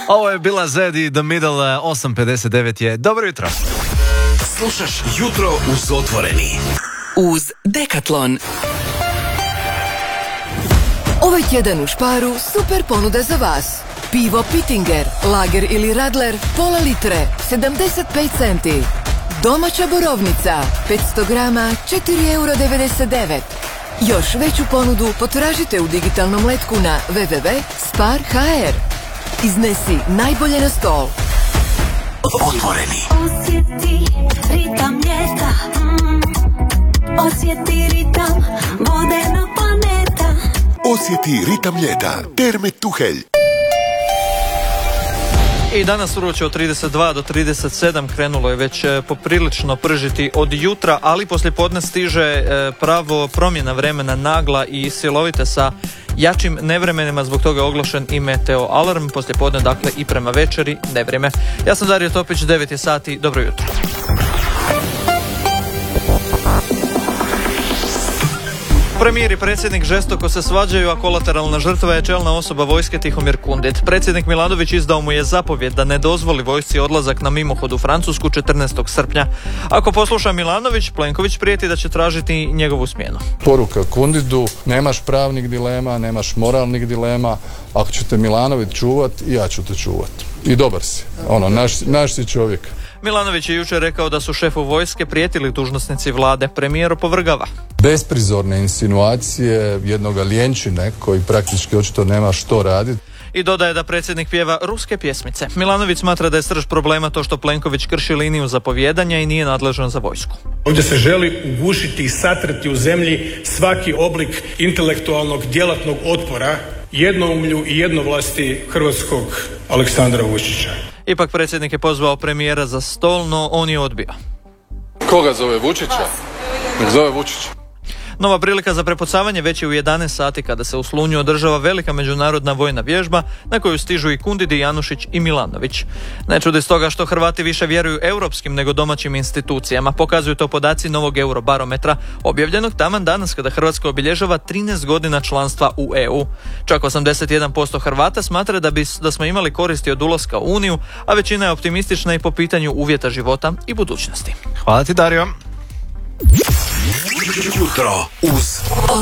Ovo je bila Zed i The Middle, 8.59 je. Dobro jutro. Slušaš Jutro uz Otvoreni. Uz Decathlon. Ovaj tjedan u Sparu super ponuda za vas. Pivo Pittinger, lager ili radler, pola litre, 75 centi. Domaća borovnica, 500 grama, 4,99 €. Još veću ponudu potražite u digitalnom letku na www.spar.hr. Iznesi najbolje na stol. Otvoreni. Osjeti ritam ljeta, osjeti ritam vodenog planeta. Osjeti ritam ljeta, Terme Tuhelj. I danas vruće od 32 do 37, krenulo je već poprilično pržiti od jutra, ali poslijepodne stiže pravo promjena vremena, nagla i silovita sa jačim nevremenima, zbog toga je oglašen i meteo alarm. Poslijepodne, dakle, i prema večeri nevrijeme. Ja sam Dario Topić, 9 je sati, dobro jutro. Premijer i predsjednik žestoko se svađaju, a kolateralna žrtva je čelna osoba vojske Tihomir Kundit. Predsjednik Milanović izdao mu je zapovjed da ne dozvoli vojsci odlazak na mimohod u Francusku 14. srpnja. Ako posluša Milanović, Plenković prijeti da će tražiti njegovu smjenu. Poruka Kunditu, nemaš pravnih dilema, nemaš moralnih dilema, ako ćete Milanović čuvat, ja ću te čuvat. I dobar si, naš si čovjek. Milanović je jučer rekao da su šefu vojske prijetili dužnosnici vlade. Premijer opovrgava. Besprizorne insinuacije jednoga ljenčine koji praktički očito nema što raditi. I dodaje da predsjednik pjeva ruske pjesmice. Milanović smatra da je srž problema to što Plenković krši liniju zapovijedanja i nije nadležan za vojsku. Ovdje se želi ugušiti i satrati u zemlji svaki oblik intelektualnog djelatnog otpora jednoumlju i jednovlasti hrvatskog Aleksandra Vučića. Ipak predsjednik je pozvao premijera za stol, no on je odbio. Koga zove, Vučića? Nek zove Vučića. Nova prilika za prepucavanje već je u 11 sati kada se u Slunju održava velika međunarodna vojna vježba na koju stižu i Kundidi, Janušić i Milanović. Ne čudi stoga što Hrvati više vjeruju europskim nego domaćim institucijama. Pokazuju to podaci novog Eurobarometra, objavljenog taman danas kada Hrvatska obilježava 13 godina članstva u EU. Čak 81% Hrvata smatra da smo imali koristi od ulaska u Uniju, a većina je optimistična i po pitanju uvjeta života i budućnosti. Hvala ti, Dario. Jutro uz